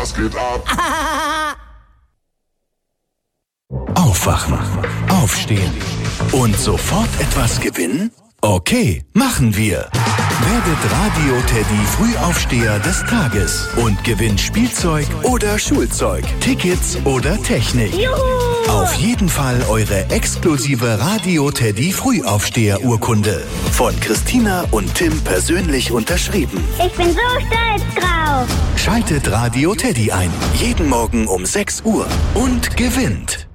Was geht ab? Aufwachen, aufstehen und sofort etwas gewinnen? Okay, machen wir. Werdet Radio-Teddy Frühaufsteher des Tages und gewinnt Spielzeug oder Schulzeug, Tickets oder Technik. Juhu! Auf jeden Fall eure exklusive Radio-Teddy Frühaufsteher-Urkunde. Von Christina und Tim persönlich unterschrieben. Ich bin so stolz drauf. Schaltet Radio Teddy ein. Jeden Morgen um 6 Uhr und gewinnt.